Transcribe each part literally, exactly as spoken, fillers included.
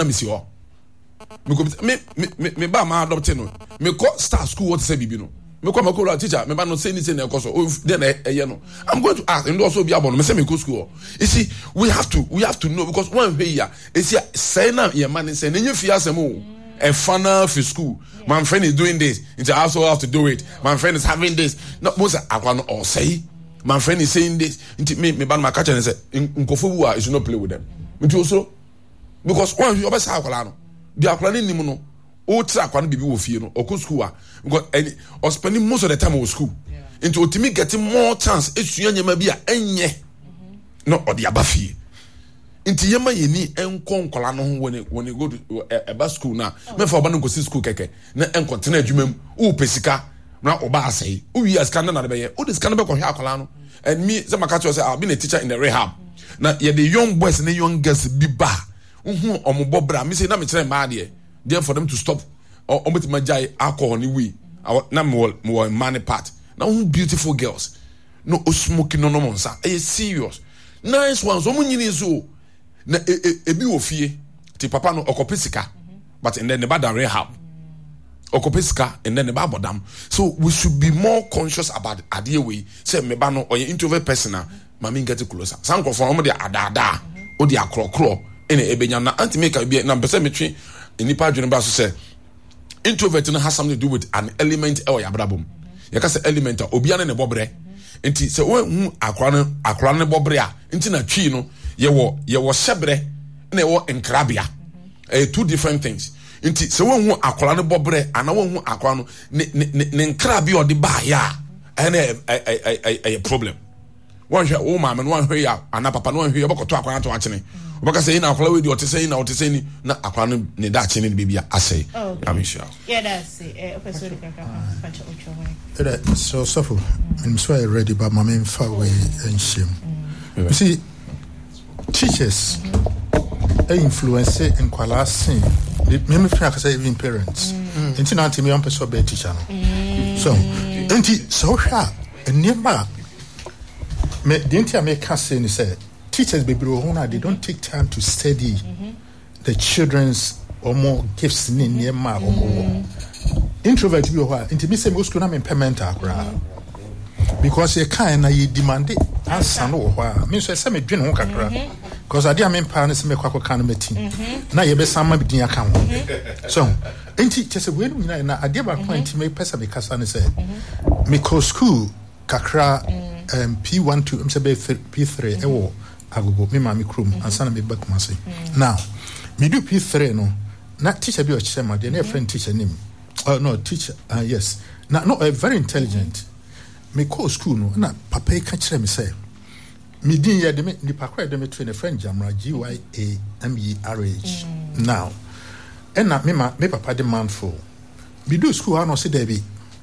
na me si ho me me me me ba ma adopt no me ko start school what say bibi no me ko ma ko teacher me ba no say ni say na ko so then eh no I'm going to ask and also be abon me say me go school. You see, we have to we have to know, because one way here is say na your man say na fi asem o a fana for school. My friend is doing this, and I also have to do it. My friend is having this. Not most I can all say. My friend is saying this. Into me, me ban my catcher and say, "Nkofu, you should not play with them." Me also, because one you always have akwala no. The akwala ni mu no. O tra akwala bibi wo fie no. Oko school ah. Because any or spending most of the time at school. Into ultimate getting more chance. Esuya nyama bi a enye. No or the abafie. Inti yema yeni enko nkola no ho when when you go to eba school na me fa oba no go see school keke na enko tena adwumam o pesika na oba asai o wi aska na na be ye o diska na be ko hwe akola no and me say maka say I've been a teacher in the rehab na ye the young boys and the young girls bi ba hu omobo bra me say na me kire ma de there for them to stop or ometi majai alcohol ni we na me me money part na hu beautiful girls no o smoking no no monsa e serious nice ones o munyini so na ebi ofie ti papa no okopesika but and then the bad rehab okopesika and then the bad bodam. So we should be more conscious about adie we say me ba no or introvert person mami get closer sanko for omo de adada o de akrokro ene ebenya na anti make be na pese metwe enipa dwene ba so say introvert no has something to do with an element or yabrabom you can say element obi ane ne bobre enti se wo hu akra no akra ne bobre a enti na twi no yewo yewo shebre na yewo enkrabia eh two different things nti se won hu akola ne bobre ana won hu akola no ne ne enkrabia odi ba ya ene a problem won hwe wo ma me won hwe ya ana papa no hwe yobokoto akola to akene obaka say na akola we di otese na otese ni na akola no ne da akene ne bibia asai I'm sure. Yeah, that's it. Eh opeso de kaka pacha ocho. So so I'm so ready but my main far away and shame. You see, teachers mm-hmm. influence in quality. Maybe I can say even parents. Until now, me want to be a teacher. So, until so sharp and nearby. Me didn't I make us say say teachers baby they don't take time to study mm-hmm. the children's or more gifts in near ma or more. Introvert be what? Until me say most school na impairment akra. Because you can't you demand it answer no why me so say me dwen ho kakra because ade am pa ne se me kwakọ kan meeting na ye be sama bi din aka ho so enti chese we no nyina na ade ba point me pesa me kasa ne say me ko school kakra um P one two me say be P three e wo agogo me ma me krom ansa na me ba kuma say now me do P three no na teacher bi o chese ma de na friend teacher name oh no teacher uh, yes na no uh, very intelligent. Me call school no na papa ka kire me say me din ye de me ni pakwa de me train a friend Jamra G Y A M E R H now and na me ma me papa de manful me do school ha no se there be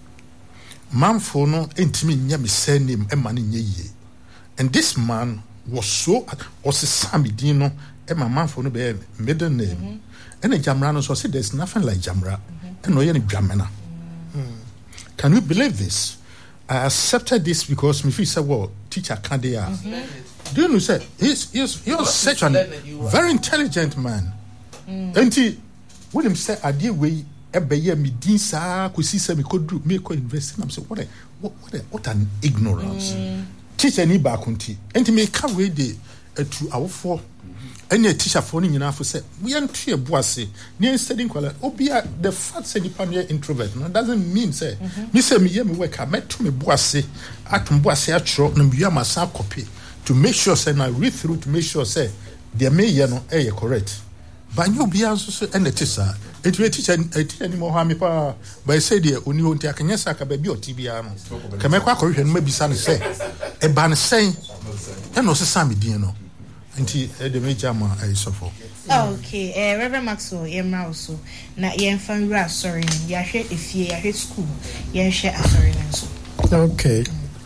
manful no entimi nya me say name e ma ne nya yie and this man was so was Sammy din no e ma manful no be middle name mm-hmm. and a Jamra no so say there's nothing like Jamra mm-hmm. and no ye ni Dwamena mm. Can you believe this? I accepted this because me feel say well teacher can't they are. Mm-hmm. Do you know say he's he's you're such a very intelligent man. Mm. And he when him say idea way ebe ye me din sa ko si say me ko do me ko invest and I'm say what a, what what, a, what an ignorance. Mm. Teacher ni ba kunti. And me can we dey uh, to our for any teacher for ni na for say we ant e boase ni studying kwala obia the fact say nipa no introvert no doesn't mean say mm-hmm. me say me ye me work I met to me boase atum boase atro na me ma sa copy to make sure say na read through to make sure say the me ye no eh correct but you obia so and the teacher it we teacher teacher ni mo ha me pa by say the oni ho ntia kanya saka ba bi otibia no ka me kwa kohwe no mabisa no say e ba no sen e no se sam din no nti the major ma I suffer. Okay, eh Reverend Maxwell yemra also na yemfa nra sorry ya hwe efie ya hwe school ya hwe asori nso. Okay.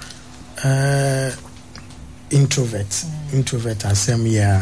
Uh introvert mm. introvert asem ya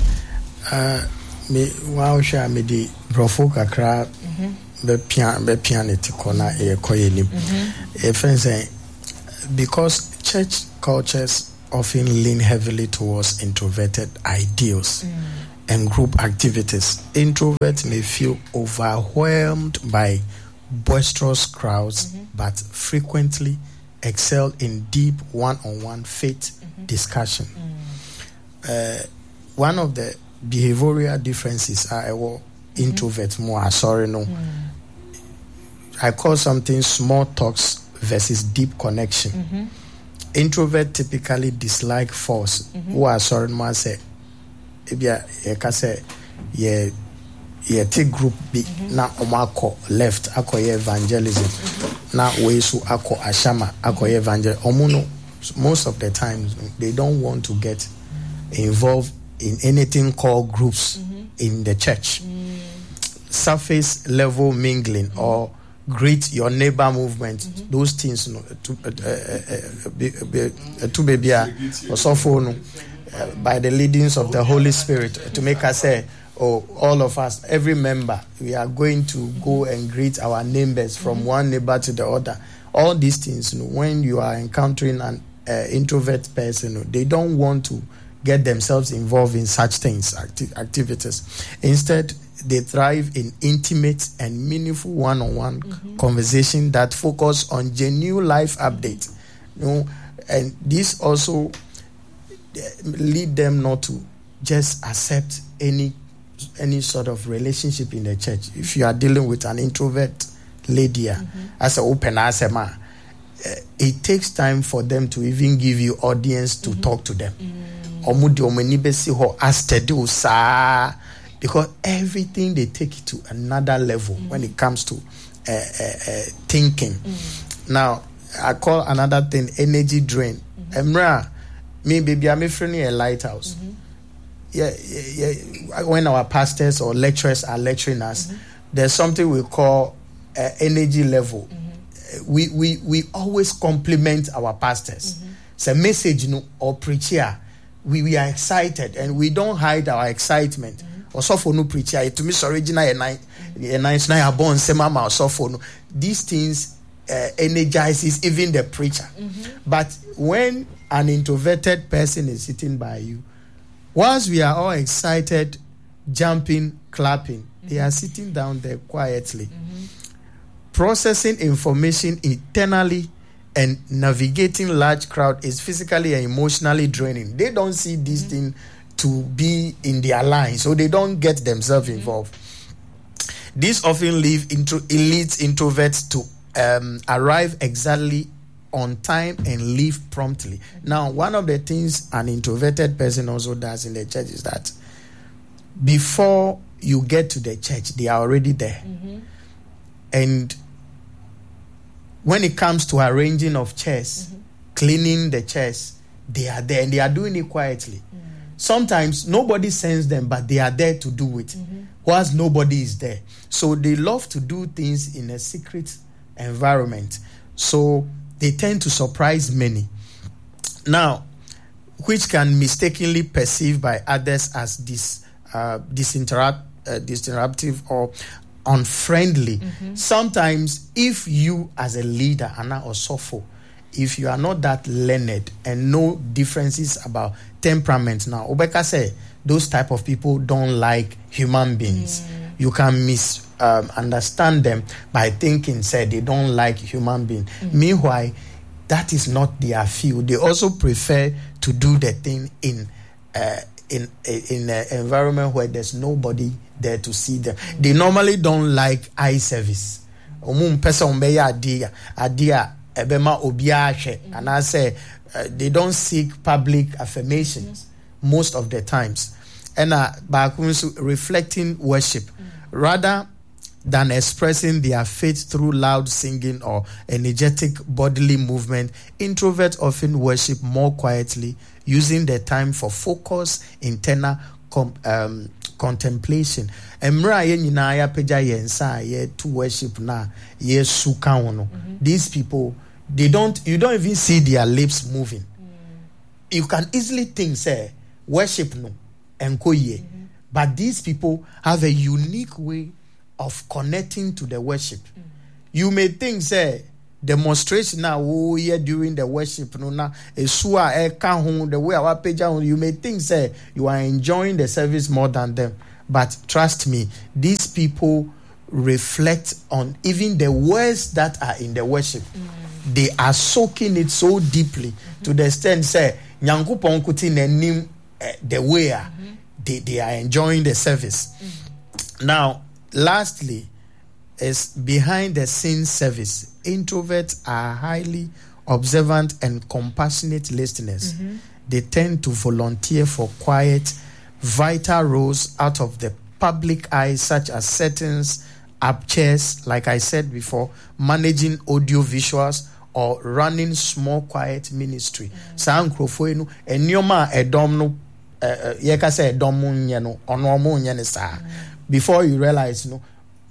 uh me wa hwe me di brofo kakra mhm be pian be pianity corner e koye nim. E friends say because church cultures often lean heavily towards introverted ideals. Mm. and group activities. Introverts may feel overwhelmed by boisterous crowds, mm-hmm. but frequently excel in deep one-on-one faith mm-hmm. discussion. Mm. Uh, one of the behavioral differences are uh, introverts more sorry no. Mm. I call something small talks versus deep connection. Mm-hmm. Introvert typically dislike force. Mm-hmm. Who are sorry no say ebia ye ka say ye ye take group bi mm-hmm. na omako left akoye evangelism mm-hmm. na we so ako ashama akoye evangelism omuno most of the times they don't want to get involved in anything called groups mm-hmm. in the church. Mm. Surface level mingling mm-hmm. or greet your neighbor movement, mm-hmm. those things you know, to to baby or so for by the leadings of the Holy Spirit to make us say, oh, all of us, every member, we are going to go and greet our neighbors from mm-hmm. one neighbor to the other. All these things, you know, when you are encountering an uh, introvert person, you know, they don't want to get themselves involved in such things, acti- activities. Instead, they thrive in intimate and meaningful one-on-one mm-hmm. conversation that focus on genuine life update. You know, and this also lead them not to just accept any any sort of relationship in the church. If you are dealing with an introvert lady, mm-hmm. as an open asema, uh, it takes time for them to even give you audience to mm-hmm. talk to them. Mm-hmm. Because everything they take it to another level mm-hmm. when it comes to uh, uh, uh, thinking. Mm-hmm. Now, I call another thing energy drain. Mm-hmm. Emra, me baby, I'm a friend in a lighthouse. Mm-hmm. Yeah, yeah, yeah. When our pastors or lecturers are lecturing us, mm-hmm. there's something we call uh, energy level. Mm-hmm. We we we always compliment our pastors. Mm-hmm. It's a message, you know, or preacher. We, we are excited and we don't hide our excitement. Or so for no preacher, to me, original and nice now born sema or so for no. These things uh, energizes even the preacher. Mm-hmm. But when an introverted person is sitting by you, once we are all excited, jumping, clapping, mm-hmm. they are sitting down there quietly, mm-hmm. processing information internally. And navigating large crowd is physically and emotionally draining. They don't see this mm-hmm. thing to be in their line, so they don't get themselves involved. Mm-hmm. This often leads into elite introverts to um, arrive exactly on time and leave promptly. Mm-hmm. Now, one of the things an introverted person also does in the church is that before you get to the church, they are already there. Mm-hmm. And when it comes to arranging of chairs, mm-hmm. cleaning the chairs, they are there and they are doing it quietly. Mm-hmm. Sometimes nobody sends them, but they are there to do it, mm-hmm. whilst nobody is there. So they love to do things in a secret environment. So they tend to surprise many. Now, which can mistakenly perceived by others as dis, uh, disinterrupt, uh, disinterruptive or unfriendly. Mm-hmm. Sometimes, if you as a leader, Anna or Sopho, if you are not that learned and know differences about temperament, now Obeka say those type of people don't like human beings. Mm. You can mis um, understand them by thinking, say they don't like human beings. Mm. Meanwhile, that is not their field. They also prefer to do the thing in uh, in in an environment where there's nobody there to see them. Mm-hmm. They normally don't like eye service. Omum person be idea idea ebema obiache, and I say uh, they don't seek public affirmations mm-hmm. most of the times. And uh, back reflecting worship mm-hmm. rather than expressing their faith through loud singing or energetic bodily movement, introverts often worship more quietly, using their time for focus, internal com- um, contemplation. Emra ye nyina ya peja ye nsa ye to worship na ye suka wono. These people, they don't, you don't even see their lips moving. Mm. You can easily think, say, worship no enko ye. Mm-hmm. But these people have a unique way of connecting to the worship. Mm. You may think, say, demonstration now oh yeah during the worship no na esua e ka ho the way our page you may think say you are enjoying the service more than them, but trust me, these people reflect on even the words that are in the worship. Mm. They are soaking it so deeply mm-hmm. to the extent say nyankopon kuti nanim the way mm-hmm. they they are enjoying the service. Mm. Now lastly is behind the scene service. Introverts are highly observant and compassionate listeners. Mm-hmm. They tend to volunteer for quiet, vital roles out of the public eye, such as settings, up chairs, like I said before, managing audio visuals, or running small, quiet ministry. Sa nkrofo enu enioma edom no ye ka say edom nye no ono mo nye ne sa. Before you realize no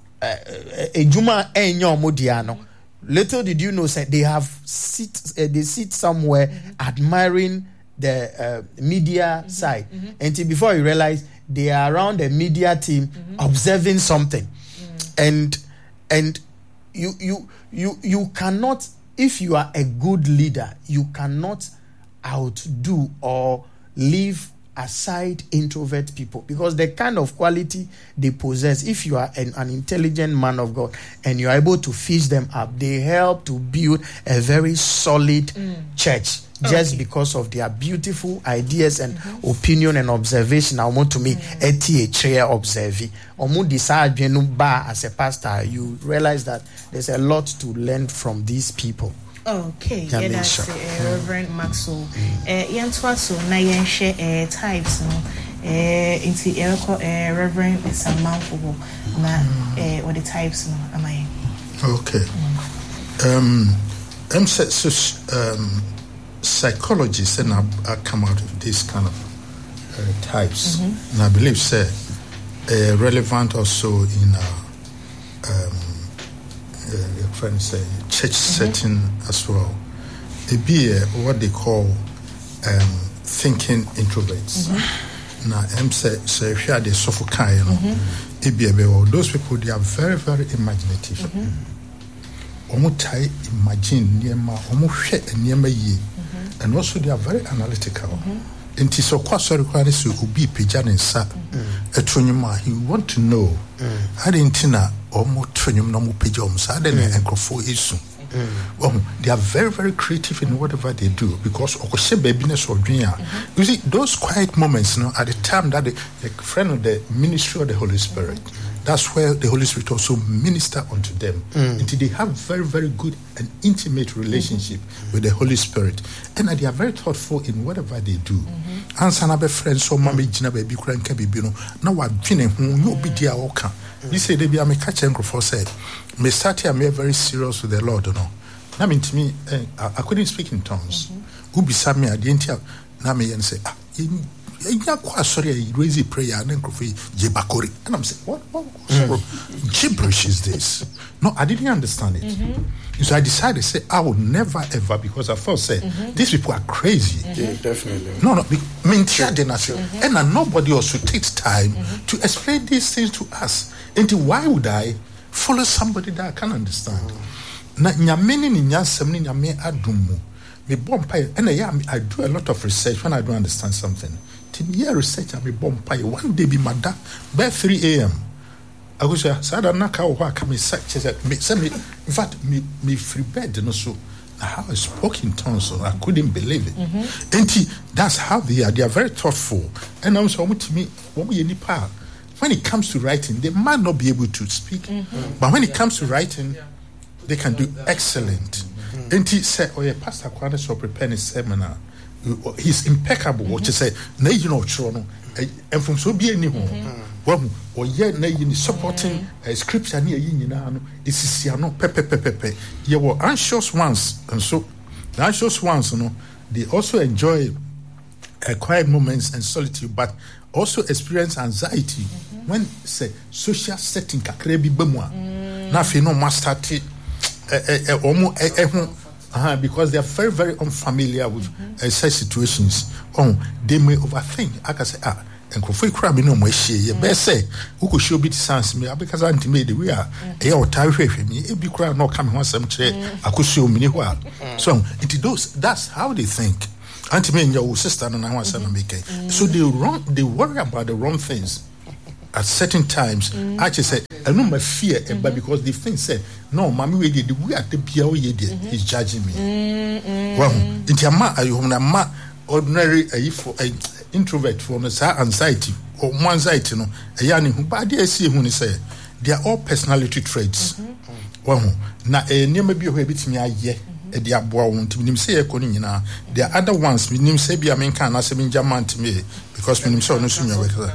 ejuma enyo mo dia no. Little did you know, say they have sit, uh, they sit somewhere mm-hmm. admiring the uh, media mm-hmm. side, mm-hmm. until before you realize they are around the media team mm-hmm. observing something, mm-hmm. and and you you you you cannot, if you are a good leader, you cannot outdo or leave aside introvert people, because the kind of quality they possess, if you are an, an intelligent man of God and you are able to fish them up, they help to build a very solid mm. church just okay. because of their beautiful ideas and mm-hmm. opinion and observation. I want to make a chair observe. As a pastor, you realize that there's a lot to learn from these people. Okay, yeah, that's uh, Reverend Maxwell. Yantwa so na yen share types no eh inti ereko Reverend Samanfo na eh what the types no am I? Okay. Um I'm so um psychologists and I come out of this kind of uh, types, mm-hmm. and I believe say uh, relevant also in uh, um Uh, your friends say church mm-hmm. setting as well. It be uh, what they call um, thinking introverts. Mm-hmm. Now, I'm say say if you are the Sofokai, you know, it be those people. They are very very imaginative. Omo tai imagine niema, omo hwe niema ye, and also they are very analytical. And it is so quite sorry quite so ubi pijan sa etonyuma. He want to know how the intina omo tronyum no mo pijom sa den enkrofo isu. Um, they are very very creative in whatever they do, because okoshe babiness or dream. You see those quiet moments, you know, at the time that the, the friend of the ministry of the Holy Spirit, that's where the Holy Spirit also minister unto them mm. until they have very very good and intimate relationship mm-hmm. with the Holy Spirit, and they are very thoughtful in whatever they do. Answer na be friends so mama jina baby kura nka bibi no na wa dwene ho no bi dia oka. You say they be am catch enkrofo said me start here me very serious with the Lord, no. Na me ntimi eh, I couldn't speak in tongues. Who be some me adentia na me yen say ah you quite sorry, raise prayer and then Jebakori. And I'm saying, what, what, what mm. gibberish is this? No, I didn't understand it. Mm-hmm. So I decided to say, I will never ever, because I first said, mm-hmm. these people are crazy. Mm-hmm. Yeah, definitely. No, no, mm-hmm. and then nobody also takes time mm-hmm. to explain these things to us. And why would I follow somebody that I can't understand? Na nyameni ni nyasemni nyame adumu. Me bompai, and I do a lot of research when I don't understand something. Year research I be bompai one day be mad by three a.m. I go say sada naka wa ka me search me send me in fact me me free bed no so how I spoke in tongues, so I couldn't believe it. Mm-hmm. And that's how they are. They are very thoughtful. And I'm so to me when it comes to writing, they might not be able to speak, mm-hmm. but when it comes to writing, they can do excellent. Mm-hmm. And he said, "Oh yeah, Pastor Kwame so preparing his seminar. He's impeccable." What you say, "Na you know, Chrono, and from so be any home." Well, or yeah, na you supporting a scripture near you know, it's no pepe pepe pepe. You were anxious ones, and so the anxious ones, you know, they also enjoy uh, quiet moments and solitude, but also experience anxiety mm-hmm. when say social setting kakrebi bemwa. Na fe no master t omo eh because they are very very unfamiliar with mm-hmm. uh, such situations. Oh, they may overthink. I can say ah. and Kofi Crab no more she, ye best say, who could show bit sans me, because Auntie made the we are, a or tie with me, if you cry not coming once some chair, I could show me while. So, it those, that's how they think. Auntie me and your sister and I want to make it. So they wrong, they worry about the wrong things. At certain times, mm-hmm. I just say, I know my fear, mm-hmm. but because the thing said, no, mommy, we did, we are the P O E, he's judging me. Mm-hmm. Well, it's a ma, a ma, ordinary, a for a introvert from the anxiety or one anxiety, no, a yanni who, but I see when he say, they are all personality traits. Mm-hmm. Well, now, a near maybe a bit me, I ye. They are born to me, say, Conina. There are other ones, me name say, be a man can as a Jaman to me because when him so no sooner.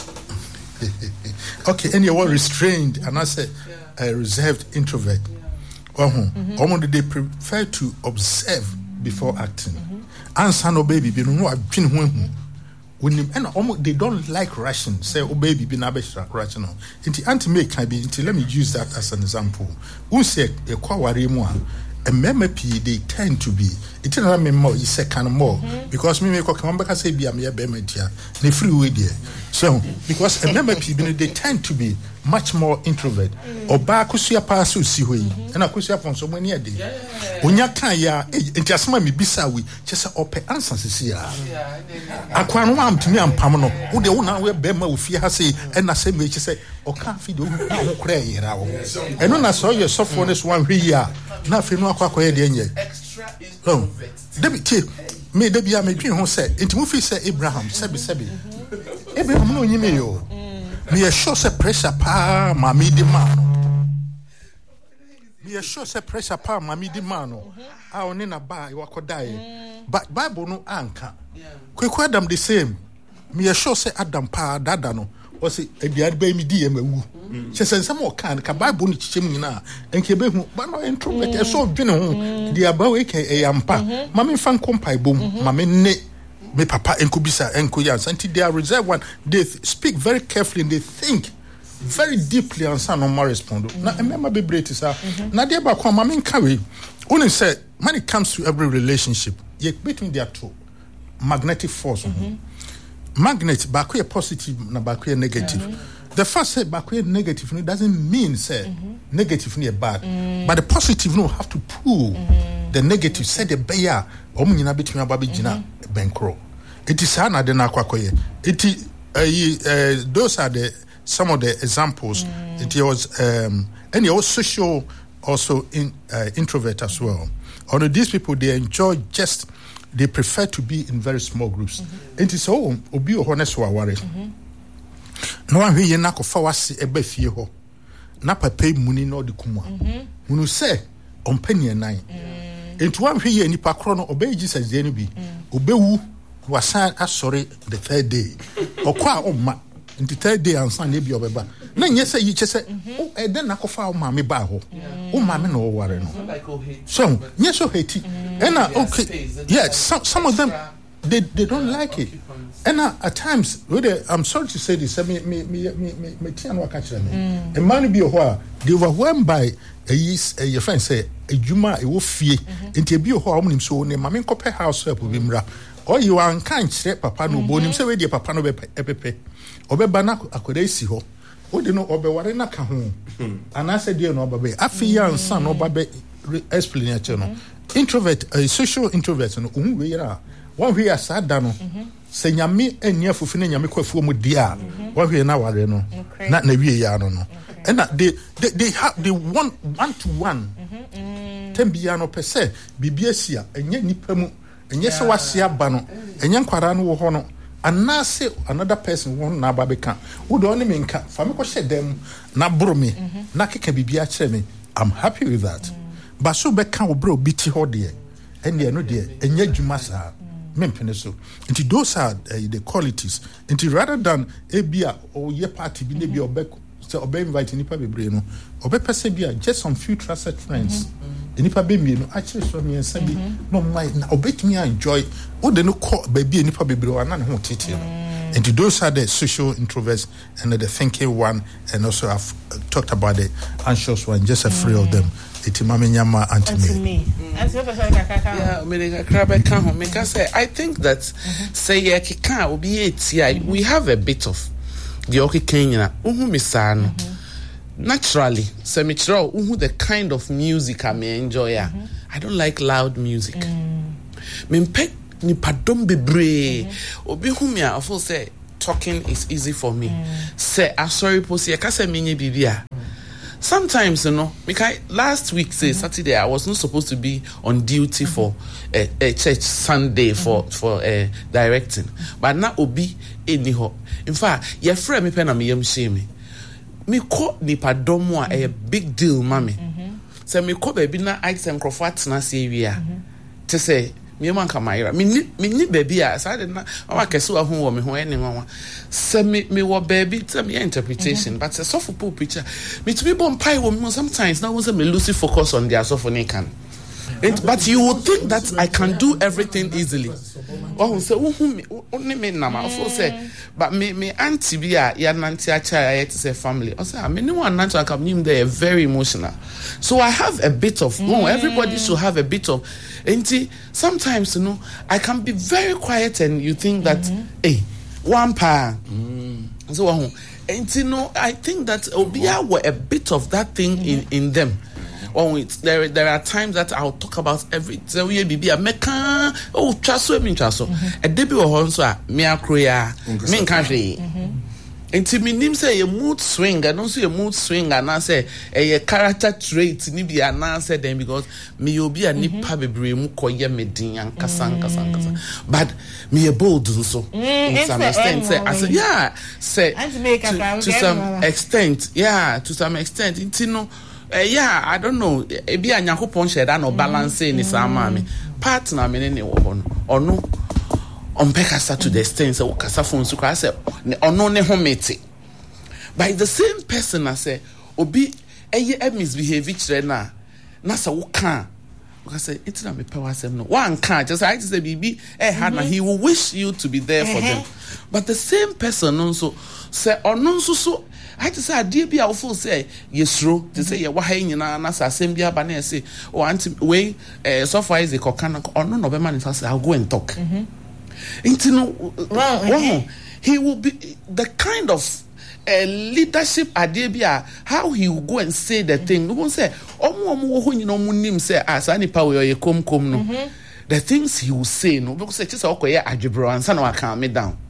Okay, and you were restrained, and I said a reserved introvert. Well, mm-hmm. Almost they prefer to observe before acting. And son or baby, you know, I've been when and almost they don't like rushing. Say, oh baby, be nabesh rational. Into anti-make can be. Let me use that as an example. Who say a quawari moi? A M M P they tend to be. It is not more. It's second more because me make come back and say be a mere bemetia. Ne free way there. So because a M M P they tend to be much more introvert. Or back kusia pasu si way. And I kusia from so many a day. Unya kan ya. It just me bisa we. Just open answers see ya. Akwan wam to me am pamano. Who the one we bema ufi ha say and I say me say o can't feed you no cray here. And when I saw your softness one here. Na fe no akwa akwa de nye extra introvert debi tie me debi a me twen ho say enti mo fi say Abraham sebi sebi Abraham no nyime yo me e sure say pressure pa ma me di man me e sure say pressure pa ma me di man no a oni na ba e wakodai but Bible no anka kwekwa Adam the same me e sure say Adam pa dada no o say aduade ba mi di e mawu she say some o kan ka Bible no chichem nyina enke be hu ba no introvert e so dwene hu dia ba we ke e yampa ma me fan kompai bom ma me ne me papa enko bisa enko yan santi they are reserved one they speak very carefully and they think very deeply and some no more respond na remember be break is na dia ba kwa ma me nka we only say when it comes to every relationship yet between their two magnetic force mm-hmm. magnet back a positive na back a negative mm-hmm. the first say back a negative no doesn't mean say mm-hmm. negative no bad mm-hmm. but the positive no have to pull mm-hmm. the negative say the bear omu nyina betumi aba begina benkro it is ana de na kwakoye it uh, those are the some of the examples mm-hmm. it was um and you also social also in uh, introvert as well although these people they enjoy just they prefer to be in very small groups. Mm-hmm. It is so obi o honest wa ware. No one hwe na ko fa wase eba fie ho. Na papa muni no de kuma. Munu se ompani nan. Enti one hwe ye nipa kro no obey Jesus de no bi. Obewu wasan asore the third day. Okwa omma. Enti third day ansan na bi obeba. Na nye se yi che se o e den na ko fa o ma me ba ho. O ma me no ware no. So, nye so hate. And uh, okay, yeah, some some of them they they don't like it. And uh, at times, really, I'm sorry to say this. I mean, me me me me me tian wa catch them. A man be a while they overwhelmed by a yes a your friend say a juma a wo fie. Enti be a while omnim so ne mame kope house help bi mra. Or you an kan kire papa no bo nim say we dey papa no be epepe. Obeba na akoda isi ho. O de no obeware na ka ho. Ana say dey no obabe. Afi ya nsan no obabe explain ya no. Introvert, a uh, social introvert, no, um, we are one we are sad, no, say Yami and Yafufin and Yamiko for Mudia, one we are now, no, not Navy Yano, no, and that they they they have they want one to one, ten biano per se, Bibiasia, and yet Nipemu, and yes, was Bano, and young Quarano Hono, and now say another person won't na Babican, would only mean Famiko said them, na bromi, Naki can be Biachemi. I'm happy with that. But so be can bro biti ho de and they no de enye dwuma sa mempene so nti those are uh, the qualities nti rather than a bia or ye party bi na bia obek so obey invite nipa bebre no obey person bia just some few trusted friends nipa be mi no actually so me ensa bi no my na obetumi enjoy o de no call ba bia nipa bebre wa na ne ho tete no And those are the social introverts and the thinking one, and also I've talked about the anxious one, just a three mm. of them. Iti mami nyama anti-me. Yeah, I think that say yeah, kika obi eti we have a bit of the okay Kenya. Uhu misano. Naturally, so me try uhu the kind of music I may enjoy. Mm-hmm. I don't like loud music. Me pek ni padom bebre. Obi hu me I feel say talking is easy for me. Say I sorry posi I say me nye bibia. Sometimes, you know, because last week, say mm-hmm. Saturday, I was not supposed to be on duty mm-hmm. for a, a church Sunday for mm-hmm. for uh, directing, but now obi anyhow. In fact, your friend me pen me yam shame me call nipa domo a big deal, mommy. So me call baby na I some crofat na area to say. Me man kamara me ni me ni baby a so na o akese wa hu wo me ho ene nwa se me me wo baby tell me interpretation mm-hmm. but se so for picture me to be born pie wo me sometimes now say me lose focus on their so for can it, but you would think that I can do everything easily. Oh, say who only me na ma for say but me me auntie bi a ya nanti a child to say family. I say me no one nanti come him they are very emotional. So I have a bit of no mm. everybody should have a bit of auntie. Sometimes you know I can be very quiet and you think that mm-hmm. hey one pa mm. so auntie no I think that obia were a bit of that thing mm-hmm. in in them. Oh, it's, there there are times that I'll talk about every so we be a meka oh traso me traso a debi wo ho so a me akroya me nka hwe enti me nim say a mood swing and also a mood swing and I say a character trait ni bi ana say then because me obi a nipa bebre mu koye me din ankasa ankasa ankasa but me a bold so in some extent say I say yeah say to, to some extent yeah to some extent enti no Uh, yeah, I don't know. Ebi a Nyankopon share that no balance ni sama me. Partner me ne wo no. Ono on pekasa to the extent say kasa phone so kwa say ono ne homete. By the same person I say obi eye e misbehave kire na na say wo kan. Because say it's not me power sem no. One can just I just say bibi eh ha na he will wish you to be there for them. But the same person also say ono so so I just say dear be our full say yes true to say ya wa ha nyina na sa asem bia ba na say o anti we eh so far is the kokana ono no be man say I'll go and talk mhm into no wow he will be the kind of uh, leadership idea bia how he will go and say the thing no one say omo omo wo ho nyina omo nim say as ani pa we ye kom kom no the things he will say no because say say okoye adwebro ansa na wa calm me down.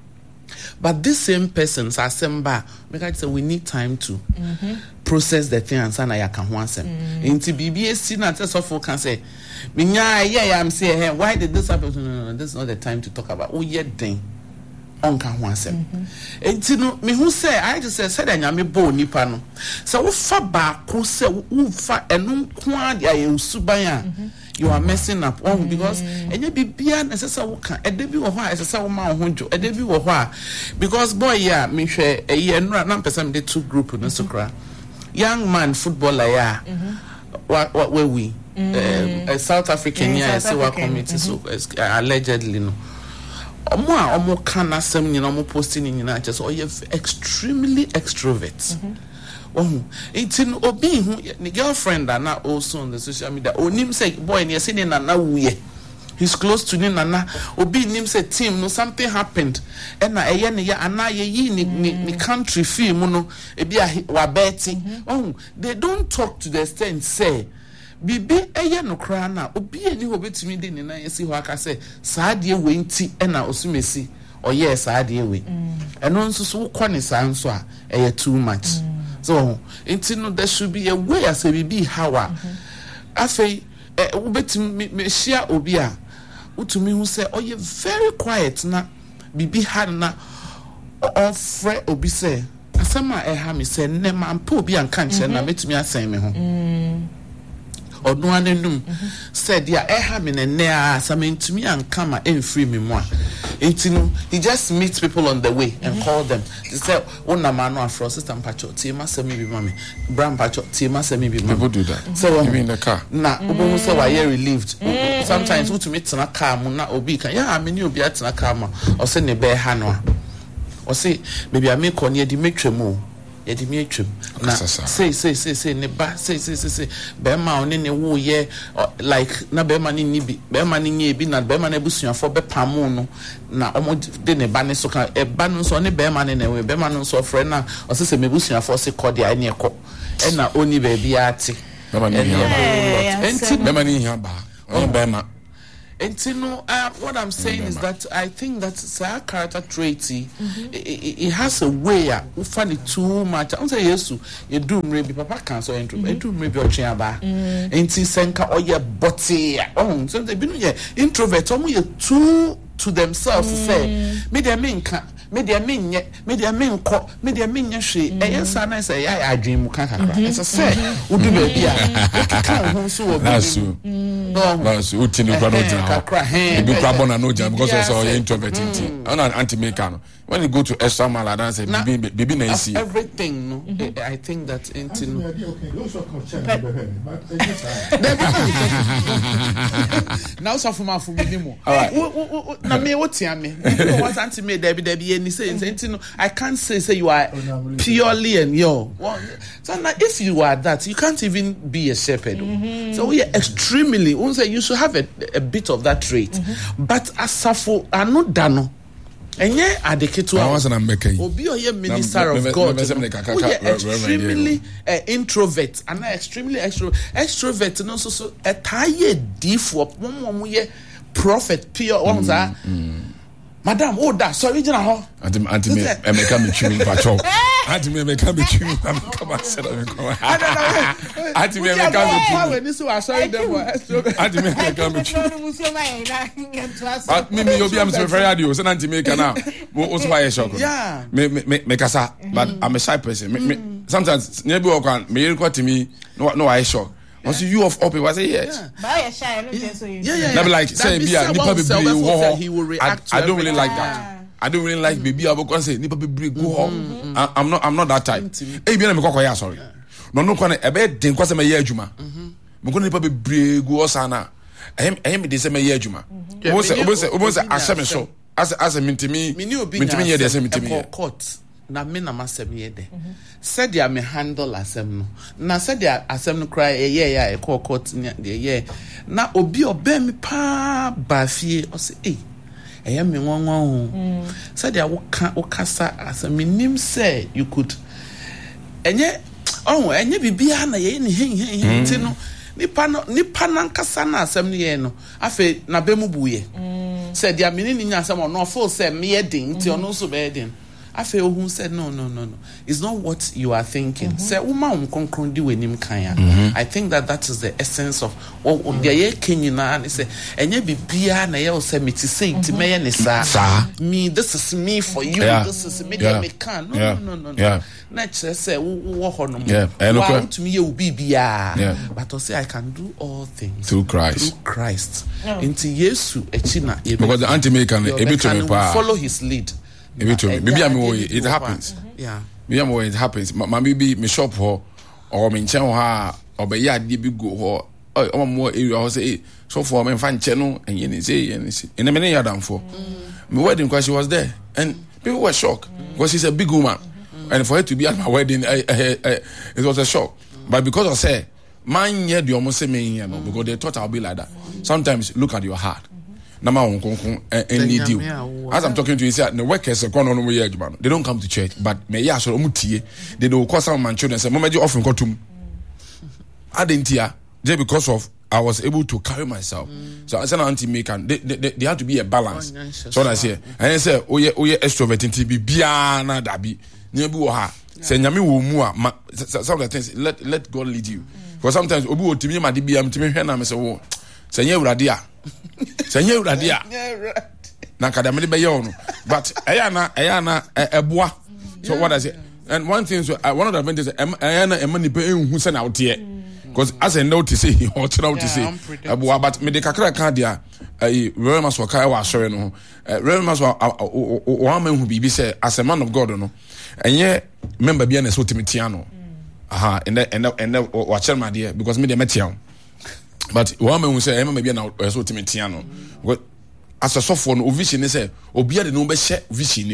But this same person, Sasemba, make I say we need time to mm-hmm. process the thing and say na ya kan ho asem. Inti B B S na tell so for can say, "Me nya yeah I'm say hey, why did this happen?" No, no, no, this is not the time to talk about. Oh yeah, thing. On kan ho asem. Inti no me who say I just say said anyame bo nipa no. So wo fa ba ko say wo fa eno nko ade aye usuban a you are messing up on mm. because enye bibia necessary wo kan edebi wo ho a necessary wo ma wo honjo edebi wo ho a because boy ya me hwe eye enura na person dey two group no so kra young man footballer ya what what where we mm. uh, a South African yeah say wa committee so uh, allegedly no omo a omo kan asem nyina omo posting nyina just oh you extremely extrovert mm-hmm. Oh, it's in obi who the girlfriend are now also on the social media. Oh, nim say boy, ni say na na we. He's close to ni na obi nim say team no something happened. And na eye ne ya ana ye yi ni ni country film no e bia wa beti. Oh, they don't talk to the extent say bibi eye no kra na obi ani ho betimi de ni na yesi ho aka say saa de we nti e na osumesi. Oh yes, saa de we. Eno nso so kɔ ne saa nso a eye too much. So, it's no there should be a way as a baby how I say, ubet me share obia, to me who say, oh, you're very quiet na, bibi had na, or fret obi say, as some I have me say, Nema and poor be unconscious, and I met me a say me home. Or no one knew said, yeah, I have in a near something to me and come and free me more. It's you know, he just meets people on the way and mm-hmm. call them. They say, "Oh, na mano afro system pacho, tima se mi bi mami, brown pacho, tima se mi bi mami." People do that. Mm-hmm. So, you in the car? Na, ubo say why you relieved. Sometimes who to meet na car, mu na obi can. Yeah, I mean you be at na car ma, or say ne be hano. or say maybe I make on ye di metremo ye di metrum na say say say say ne ba say say say say be ma on ne wo ye like na be ma ni ni bi be ma ni nye bi na be ma na busuafo be pamo no na omo de ne ba ne so kan e ba no so ne be ma ne ne we be ma no so frɛ na o se se me busuafo se kɔ de ai ne kɔ e na oni ba bia ate be ma ni enti be ma ni ba on be ma. And you know, uh, what I'm saying is that I think that our character trait, mm-hmm. it, it, it has a way. We find it too much. I'm saying yes, you do maybe Papa cancer introvert, you do maybe your chair bar, and see senka or your body. Oh, so they been yeah introvert. Only too to themselves to say, me their main can. Me dia min ye me dia min ko me dia min ye hwe e yensa na say ya adwen mu kan kakra e say say udu ba bia e kan ho so wo bi no no so utini kwa no jina kakra he e bi kwa bona no jina because also you introvert thing on an anti make no when you go to extra mile and say bibi bibi na isi everything no I think that into now so for my for me mo na me wotia me what anti me there be there be say no, I can't say say you are purely and yo. Well, so now if you are that, you can't even be a shepherd. Mm-hmm. So we are extremely. We say you should have a, a bit of that trait, mm-hmm. but asafo are not dano. And yeah, adeketu. I wasn't making. Obi or ye minister of God. We are extremely uh, introvert and extremely extrovert. Extrovert and also so a tired diff for one we prophet pure ones are. Madam, oh, that sorry, you know. Auntie, auntie, me, I make me chewing patrol. Auntie, me, make me chewing. I'm come and sit on the I don't know. Auntie, me, make me chewing. This was sorry, them were. Auntie, me, make me chewing. But me, me, you be am so very radio. So auntie, me, can now. What's why I shock? Yeah. Me, me, me, me, kasa. But I'm a shy person. Me, me, sometimes never walk on. Me, you to me. No, no, I shock. I say you of up, I say yes. But you're shy, I don't think so. Yeah, yeah. Never like say be a nipa be he will react. I don't really like that. I don't really like baby. I go say nipa be go home. I'm not. I'm not that type. Hey, be na me kokoya sorry. No no kwane ebe den kwase me ye adwuma. Me ko nipa be bre go osana. Ehem ehem de say me ye adwuma. Obo say obo say obo say asem me so. As as mintimi mintimi ye de say mintimi. Court. Na me na masem ye de. Said ya me handle asem no. Na said ya asem no cry e ye ya e call court de ye. Na obi obe me pa ba fie o say eh eh me wonwon ho. Said ya wo ka wo kasa asem nim say you could enye oh enye bibia na ye ni hen hen ti no nipa no nipa na nkasa na asem no ye no afa na be mu buye. Said ya me ni nya asem no full say me ye din ti ono so be din. I feel who said no, no, no, no. It's not what you are thinking. Say, woman, I think that that is the essence of what the year king in and say, and you be beer na you say me to say to me and me. This is me for you. This is me. Me can no, no, no, no. Not say walk on. Yeah, and to me you be beer. But I say I can do all things through Christ. Through Christ. Into Yesu echina. Because the anti-American able to follow his lead. Maybe maybe I'm away. It happens. Yeah. Maybe I'm away. It happens. Maybe be me shop ho or me chen ha or be ya di big go ho. Oh, I'm more area. I say so for me fan channel and you say and in a minute you done for. My wedding because she was there and people were shocked because she's a big woman and for her to be at my wedding, I, I, I, it was a shock. But because I say man, yeah, the almost same you know because they thought I'll be like that. Sometimes look at your heart. Nama on and need you. As I'm talking to you, say the workers are going on over here. They don't come to church, but me ya so mutie. They do cause some man children say, "Mama, you often go to." I didn't hear just because of I was able to carry myself. Mm. So I said, "Auntie, make and they, they, they have to be a balance." Oh, so I say, and I say, "Oh yeah, oh yeah, extrovert into be biana dabi nebu ha." Say nyami wo mu a some of the things let let God lead you. Because sometimes obi o timi ma di bia mtimi hwe na me say wo. Say nye urade a say nye urade a na kada me be ye ono but ayana ayana eboa so what I say and one thing so uh, one of the advantages ayana e mani pe enhu se na wote because as I know to say he hot now to say eboa but me de kakra ka dia eh very much waka wa asore no very much o am hu bibi say as a man of God no enye member bia na so timitia no aha and and and wa chel ma dia because me de metia but one man will say, "I'm maybe now so timitia no." What as a software no vision is say, "Obia de no be share vision him."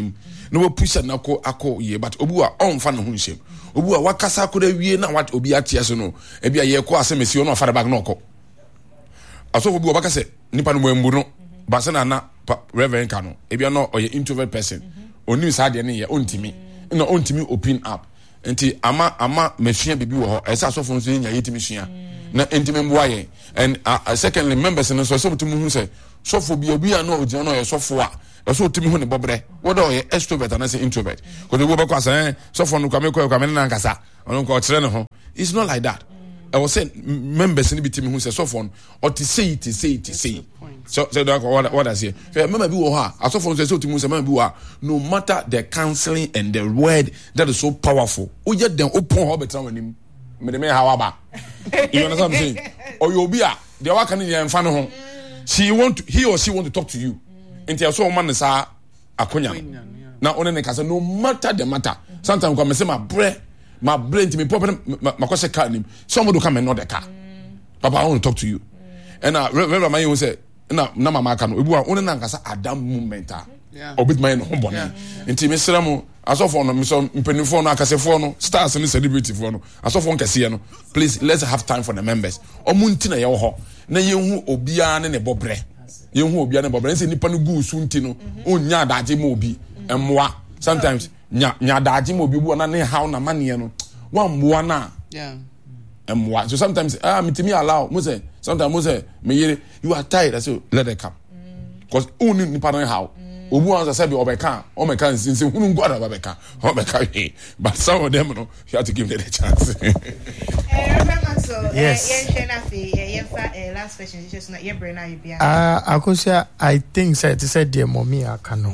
no we push na ko akọ ye but obu a on fa no ho nsem obu a wakasa akọ da wie na what obi atia so no e bia ye ko asemesi no fa da bag no ko aso obu obaka se nipa no mwembu no ba se na na reverend ka no e bia no oye introvert person oni sa de ne ye ontimi no ontimi open up enti ama ama mehia bibi wo ho esa asofo nso nya yetimi hia na intimi mboa ye and uh, uh, secondly members no so so mutum hu se sofo bia bia no ogina no ye sofo a so otimi hu ne bobre wodo ye extrovert and say introvert ko de wo be kwa say sofo no kwa me kwa me na nkasa ono ko kire ne ho it's not like that. I was saying members in the team who said so phone or to say it to say it to say so so that what what I say remember be ha as so phone say so to say remember no matter the counseling and the word that is so powerful o get them open how better when him me the me how aba you understand what I'm saying or you be a the work can in fan ho she want to, he or she want to talk to you until so man say akonya na one ne kasa no matter the matter sometimes come say my bread my brain to me pop my question car name someone will come and know the car papa I want to talk to you and uh remember my you say na na mama ka no ebu a one na nkasa adam moment ah obit my no bone nti me sra mo asofo no me so mpenifo no akasefo no stars and celebrity fo no asofo nkase no please let's have time for the members omunti na ye ho na yehu obia ne ne bobre yehu obia ne bobre nse nipa no gu su nti no onya adaje ma obi emmoa sometimes nya nya daji mo bi bu na ne how na mane no wan moa na yeah emwa so sometimes ah mitimi allow mo say sometimes mo say me yere you are tired I say let it come because uni ni pa how obu answer say be obeka o meka nsinse hunu ngwa da babeka o meka he but some of them no you have to give them a chance eh remember so yes eh yen na fe yen fa last question just na ye brain na you bia ah akosia I think said said dear mommy akano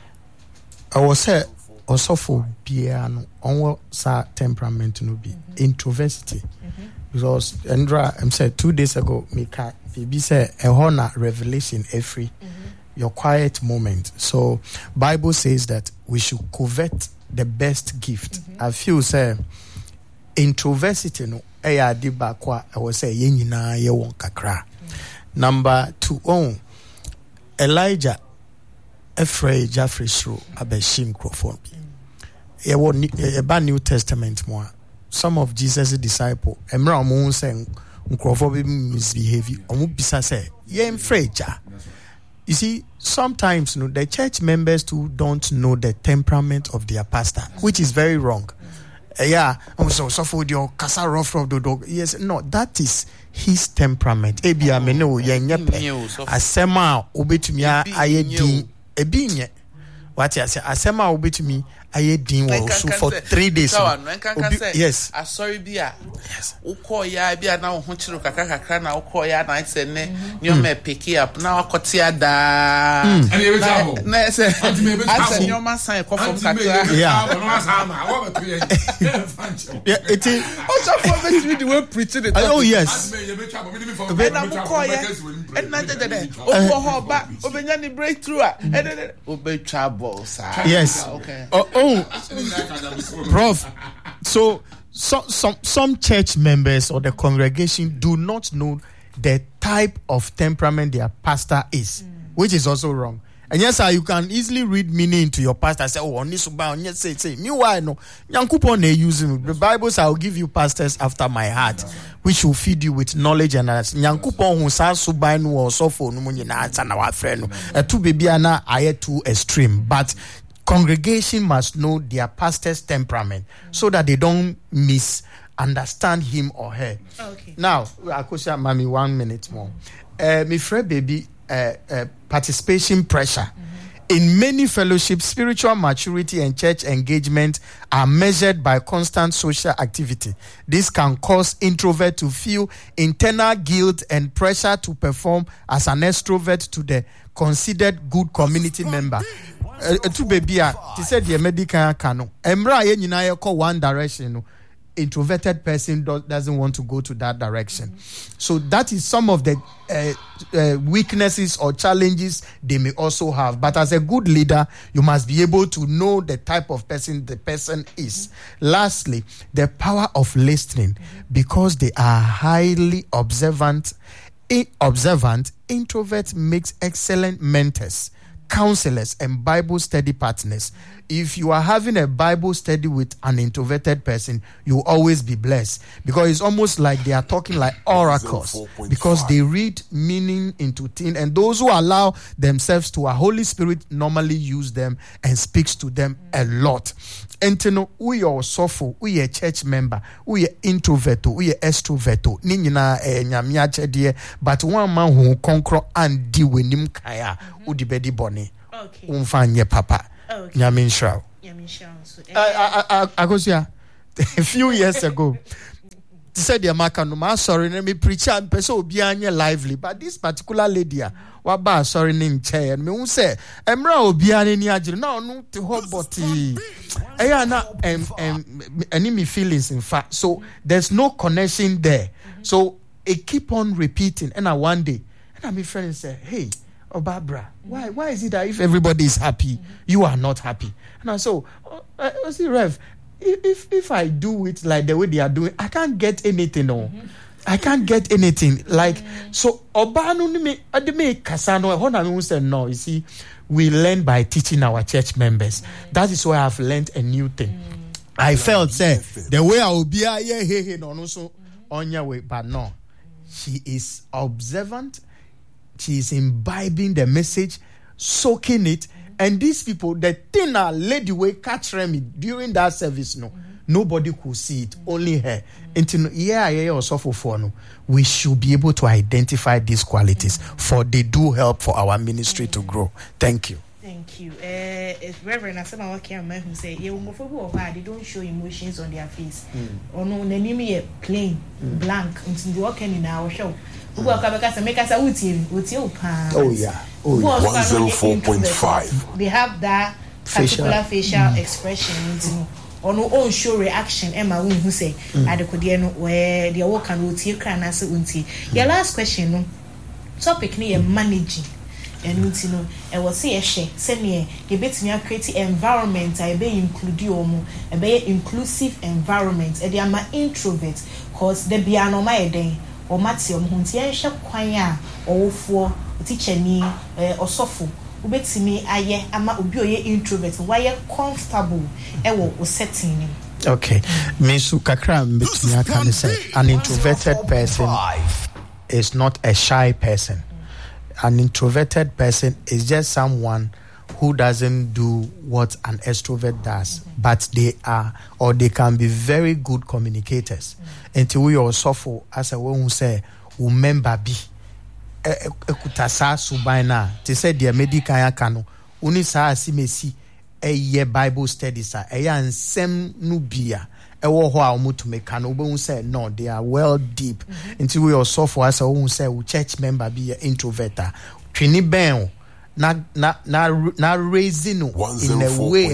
I was say osofo bia no onwo sa temperament no be introversity mm-hmm. because Andra I'm said two days ago me ka be say a honor revelation every mm-hmm. your quiet moment. So Bible says that we should covet the best gift. Mm-hmm. I feel say introversity no e ya di ba kwa I was say yen nyina ye won kakra. Number two on Elijah Efrey Jeffrey Shro abeshim crofon ye won e New Testament mo some of Jesus' disciples emra omo say nkrofo be misbehave omo bisa say ye mfreja. You see, sometimes you know, the church members too don't know the temperament of their pastor, which is very wrong. Uh, yeah, so so for your kasa rough of the dog. Yes, no, that is his temperament. Ebi ameno yenyepe. Asema obetumi ayedin ebinye. What you say? Asema obetumi ayedin wo so for three days. Yes. I sorry bia. Yes. Uko ya bia na ho chiro kakra kakra na uko ya na se ne nyoma pick up na akotia da. And you travel. Na se. Asa nyoma san ko from kakra. Yeah. Yeah, it is. Also for me the way preaching it. Oh yes. Na uko ya. And na de de. Uko ho ba obenya ni breakthrough. And obetwa balls. Yes. Okay. Oh, oh. Prof. So, so some some church members or the congregation do not know the type of temperament their pastor is, mm. which is also wrong. And yes, sir, you can easily read meaning into your pastor. Say, oh, on this on yes, say, say. Meanwhile, no, Yankupon they use him. The Bible says, "I will give you pastors after my heart, which will feed you with knowledge and understanding." Yankupon who says, "Subai no or so for no money na answer na our friend." A two baby ana aye too extreme, but congregation must know their pastor's temperament so that they don't misunderstand him or her. Okay. Now, Akosha, mommy, one minute more. Uh, my friend, baby, uh, uh, participation pressure. Mm-hmm. In many fellowships, spiritual maturity and church engagement are measured by constant social activity. This can cause introvert to feel internal guilt and pressure to perform as an extrovert to the considered good community member. Uh, to baby, he said the medical cano. Emra ye nyina ye call one direction. Introverted person do, doesn't want to go to that direction. Mm-hmm. So that is some of the uh, uh, weaknesses or challenges they may also have. But as a good leader, you must be able to know the type of person the person is. Mm-hmm. Lastly, the power of listening, mm-hmm. because they are highly observant. In observant, introvert makes excellent mentors, counselors, and Bible study partners. if you are having a Bible study with an introverted person, you will always be blessed, because it's almost like they are talking like oracles, because they read meaning into things, and those who allow themselves to a Holy Spirit normally use them and speaks to them a lot. And you know, we are suffer, we are church member, we are introvert, we are extrovert, ni nyina eh nyamia chedie, but one man who conquer and deal with him kaya, udi bedi boni. Okay. Umfanye papa. Okay. Nyamin Shao. Nyamin Shao. So, uh, I I I go see a few years ago. Said the Amaka no ma sorry let me preach and person obi anye lively, but this particular lady wa ba sorry nim chair me who say emra obi anye ni agire na onu te hot body eya na em em enemy feelings in fact, so there's no connection there, so it keep on repeating, and I one day and I my friend say, hey, oh Barbara, why why is it that if everybody is happy, you are not happy? And I so oh, uh, see Rev, if if I do it like the way they are doing, I can't get anything. No, mm-hmm. I can't get anything. Like mm-hmm. so, Obano me ademe kasano. Hona me say no. You see, we learn by teaching our church members. Mm-hmm. That is why I've learned a new thing. Mm-hmm. I felt say the way I will be yeah hey hey no no so on your way, but no, she is observant. She is imbibing the message, soaking it. And these people, the thing a lady way catch me during that service, no, mm-hmm. nobody could see it, mm-hmm. only her. Until mm-hmm. yeah, yeah, also for no, we should be able to identify these qualities, mm-hmm. for they do help for our ministry mm-hmm. to grow. Thank you. Thank you. Uh, Reverend Asama Wakiama who say, "You will for they don't show emotions on their face, mm. or no, the name is plain, mm. blank. Until the working in our show." Oh yeah. Oh yeah. one oh four point five. They have that particular facial, facial mm. expression or no own show reaction. Emma who say adekodieno where they work and uti kranase unti. Your last question no topic ni managing and unti no e was say e she say ne e betimi create environment I be include omo e be inclusive environment e dey am introvert cause the bia no my den or Matthew Hunti Ansha Quaya or for teacher me or sofo. Ubetimi aye ama ubioye introvert why comfortable ewo o setting him. Okay. Misu Kakra mbetimi can say an introverted person is not a shy person. Mm. An introverted person is just someone who doesn't do what an extrovert does, mm-hmm. but they are or they can be very good communicators. Mm-hmm. Until we also suffer as a one who say, remember be ekutasa subaina. They say the medical yakano uni sa asimesi a ye Bible studies a ya nsem nubia. Ewo ho a omo to make can obo say no, they are well deep. Mm-hmm. Until we also suffer as a one who say church member be an introvert. Twini ben na na na na raising in a way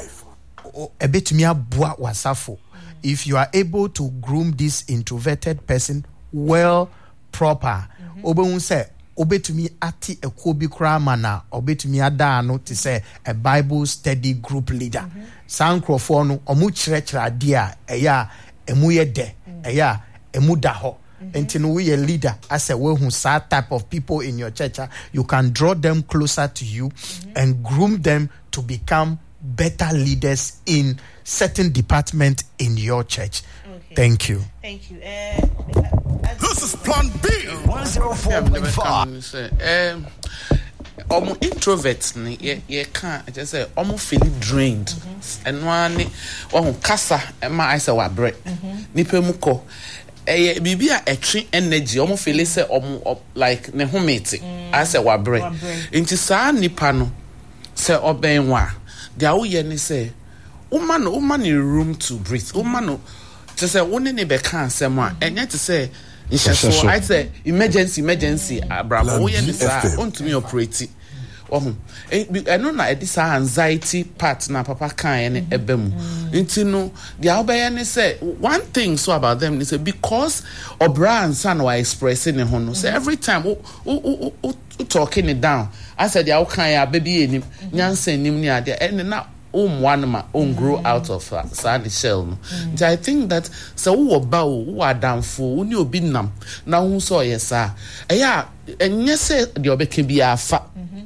a bit me aboa wasafo. If you are able to groom this introverted person well proper, obe say obetumi ati ekobi krama na obetumi ada no to say a Bible study group leader. Sankrofo no omu kyerɛkyerɛ ade a ɛya emu yɛ de ɛya emu da hɔ. Until we a leader as a way who that type of people in your church, you can draw them closer to you mm-hmm. and groom them to become better leaders in certain department in your church. Okay. Thank you. Thank you. Uh, uh, this is Plan B. one oh four point five. Um, almost introverts, ye ye can't just say almost feeling drained. And one, one kasa, and my eyes are bread. Nipemuko. Eh bibia etwe energy omo feel say omo like ne homete as a wabre nti saa nipa no say obenwa dia wo ye ne say uma no uma ne room to breathe uma no to say woni ne be kan asem a enya to say nhyeso I say emergency emergency abrabo wo ye ne saa ontumi operate ohun eno na edi sa anxiety part na papa kan ne ebem nti no dia obeye ne say one thing so about them is because obra and son were expressing ne ho no so every time o o o talking it down I said dia kan ya baby enim nyansa enim ni ade en na um one ma on grow out of uh, sandy shell no mm. I think that so wo ba wo adamfo wo ni obi nam na hu so yesa eya enye se de obeka bia fa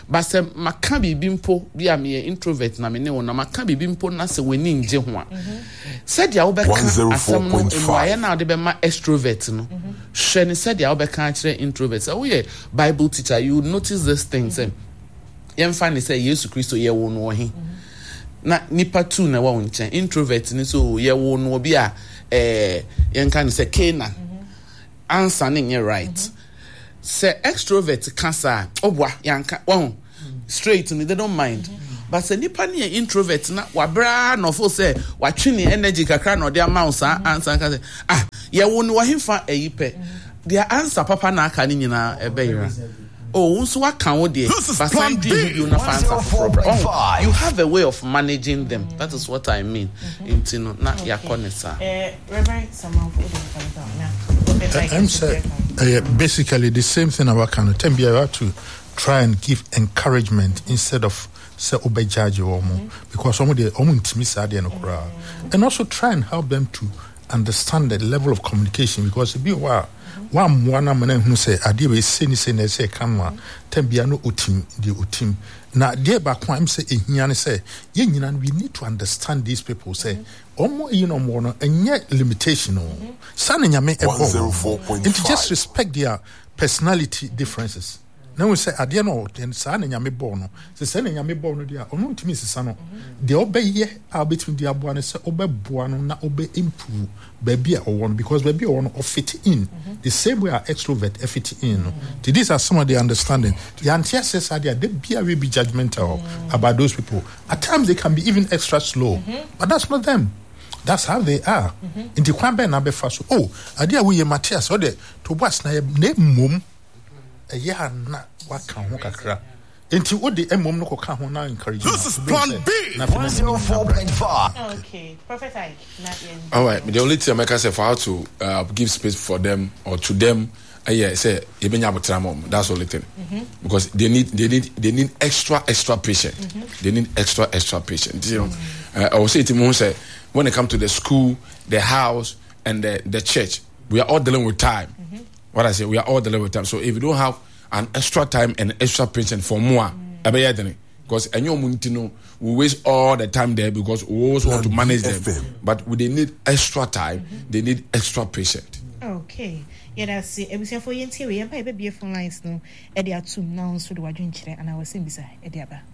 but say maka bibi mpo bi am ye introvert na me ne wona maka bibi mpo na se weni nje ho a said ya obeka asem no emwaye na de be ma extrovert no hwe ne said ya obeka akire introvert so we Bible teacher you notice this thing say yem fa ne say Jesus Christo ye wo no he na nipa two na wa nchen introvert ni so ye wo no bi a eh yen kan say Canaan answer ne right say extrovert cancer obwa yanka won straight and they don't mind mm-hmm. but say nipa ne introvert na wabra no fo say watwe energy kakra no de amount sa answer ka say ah ye wo no wahemfa ayipe their answer papa na aka ni nyina ebeyira oh so waka wo de but some dream you na answer problem oh, you have a way of managing them mm-hmm. that is what I mean into no na ya konesa eh Reverend Saman for the I'm saying uh, basically the same thing about kind of time we have to try and give encouragement instead of say obey judge or more because some of the mm-hmm. and also try and help them to understand the level of communication because it be wow one one man who say ade we say ni say na say kanwa tambia no otim the otim na dey back one say ehia ne say ye nyina we need to understand these people say omo you know more no enye limitation no san nyame ebo and to just respect their personality differences. Now we say ade no den san nyame bo no say san nyame bo no dia ono ntimi sisa no de obeye a between the aboa no say obeboa no na obe improve baby or one because baby or one of fit in mm-hmm. the same way our extrovert fit in mm-hmm. these are some of the understanding the anti-assess are there they be a will be judgmental mm-hmm. about those people at times they can be even extra slow mm-hmm. but that's not them. That's how they are. In the Kwambe na be faso. Oh, adia we Matthias or the to was na name mum a year na waka ho kakra. Enti wo de emom no koka ho na encourage. This is plan B. one oh four point five. Okay, Prophet Ike. All right, the only thing I make say for how to uh, give space for them or to them uh, yeah, say ebenya botramom. That's the only thing. Mm-hmm. Because they need they need they need extra extra patient. Mm-hmm. They need extra extra patient. You know. Mm-hmm. uh, I will say to Mo say when it comes to the school, the house, and the, the church, we are all dealing with time. Mm-hmm. What I say, we are all dealing with time. So if you don't have an extra time and extra patience for more, mm-hmm. because any we waste all the time there because we always want to manage them. But they need extra time, mm-hmm. they need extra patience. Okay. Yeah, that's it. Ebusia for yenti we yamba ebe be phone lines no. E dey atum now so the wadwen kire and I was saying bisa e dey aba.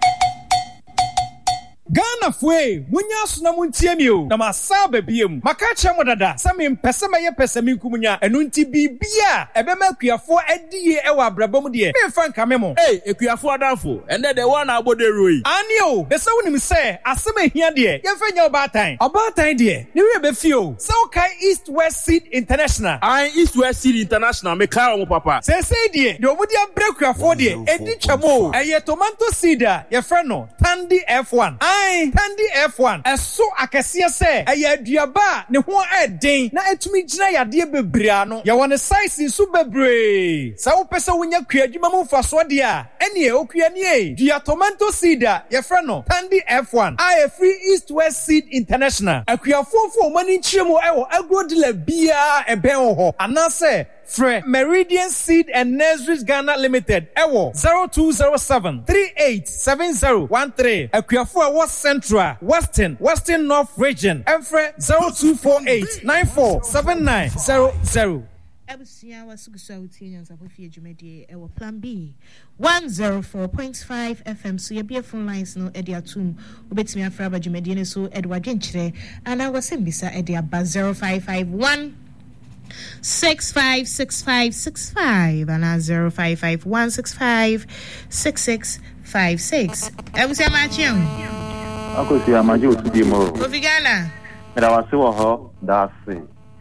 Ghana fwe munya suna muntie mi o na masa babiem maka cha modada sami mpese meye pese mi nkumunya enu nti bibia ebe makuafo adie e wa brabom de me fa nka me mo eh ekuafo adafo ende de one abodero ani o be se wonim se asem ehia de ye fa nya obatan obatan de ne we be fio se o kai East West Seed International I East West Seed International me kai o papa se se de de omudia brekuafo de edi twamo eye tomato seed ye fra no Tandy F one Tandy F one eso akese se eye aduaba ne ho eden na etumi gina yade bebrea no ye won size su bebre sa wo pese wonya kuadwuma mu faso de a ene e okua ne e dua tomato seed ye fra no Tandy F one I free East West Seed International akuafofo mani nchiremu e wo agrodila bia eben ho anase Fre Meridian Seed and Nurseries Ghana Limited Ewo zero two zero seven three eight seven zero one three Akuafo West Central Western Western North Region Efre zero two four eight nine four seven nine zero zero. Ebusia wasugusa utini nzapofie jumedie ewo plan B one oh four point five F M so ye be phone lines no edi atum obetimi afraba jumedie ne so Edward Genchire ana wasembisa edi aba zero five five one Six five six five six five and a zero five five one six five six six five six. I was a matching. Uncle, see, I'm a Jew to be more. Govigana. And I was so hot, that's it.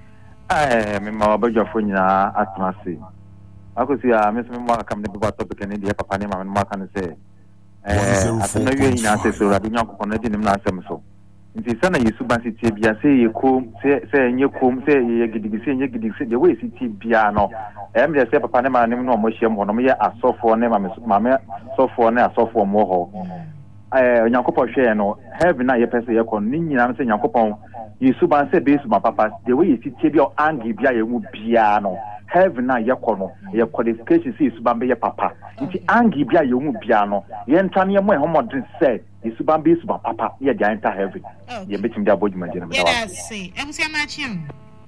I mean, my budget for you at Massy. I could see a Miss Mark come to the topic and India, Papa, and Mark and say, I don't know you in answer, so I don't connect him now. So. Nti sana Yesuba city bia say ye kom say say nye kom say ye gidigi say nye gidigi the way city bia no em dey say papa ne ma ne no mo hiem ho no me asofo ne ma me sofo ne asofo mo ho eh Nyankopon hwe no heaven na ye pese ye kon ni nyina say Nyankopon Yesuba say be su ma papa the way city bia angi bia ye mu bia no heaven na yekono ye qualification si subambe ye papa nti angi bia ye mu bia no ye ntane ye mo e homodin say subambe suba papa ye dia enter heaven ye betim dia boduma je na me yeah see ebusia ma chim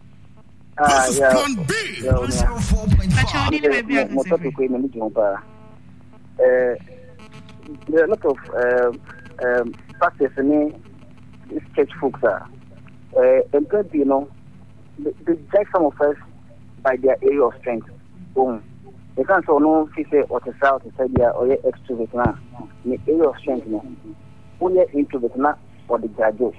ah yeah zero four point five mo topic ko ina mi jumpa eh there are a lot of um um practice in these church folks are uh and God, you know they judge some of us by their area of strength. Boom. They can't so no if say or to south to say their or extrovert now. The area of strength now. Only introvert now or the judge.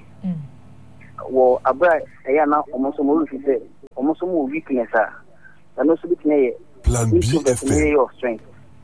Well, abra I now almost more if say almost more weakness are. And also between Plan B F M area of strength.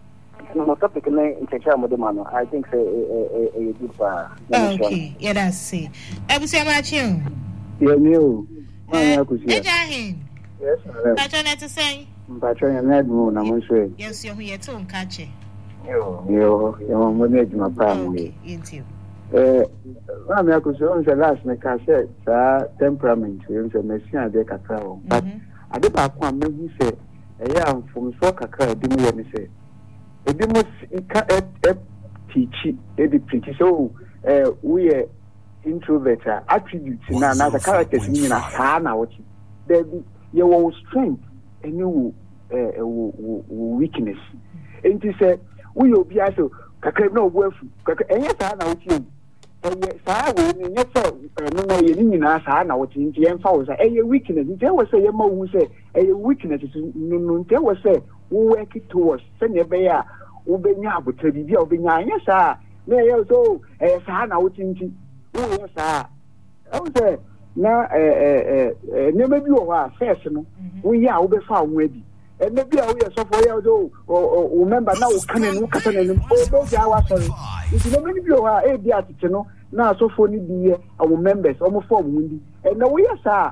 No topic in Cheshire Modemano. I think say a a good for. Okay, yeah, that's it. Ebusia ma chim. Yeah, new. Eh, Ejahin. Yes, sir. Patron to say. Patron, I'm not going. I'm sure. Yes, you're here to catch it. Yo, yo, yo, I'm going to my family. Okay, into. Eh, I'm not going to say last night. I said, "Sir, temperament. You say, Messi, I dey kakra." But I dey back one. Maybe say, "Eh, I'm from so kakra." Di mo me say, "Eh, di mo ka eh teach. Eh, di preach. So, eh, we are introvert. Attributes na na the characters ni na sa na what. There be your strength and you uh, weakness. And he said, we will be also kakra no worth kakra enya sa na wuti enya sa we nya fa no na ye ni na sa na wuti nti yen fa wo sa enya weakness nti we say ye ma wu say enya weakness no no nti we say we work towards say ne be ya wo benya abota bibia wo benya anya sa na ye so eh sa na wuti nti wo sa I say na eh eh eh never bi o ha first no we ya wo be fa wo abi e na bi a wo ye so for ya do o remember na wo kan no kata na no o do ja wa sorry if no bi o ha e bi atete no na so for ni bi our members o mo form ndi e na wo ye sa